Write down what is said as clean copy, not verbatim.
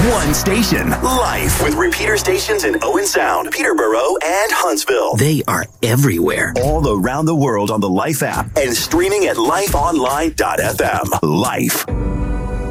One station, Life, with repeater stations in Owen Sound, Peterborough, and Huntsville. They are everywhere, all around the world on the Life app and streaming at lifeonline.fm. Life.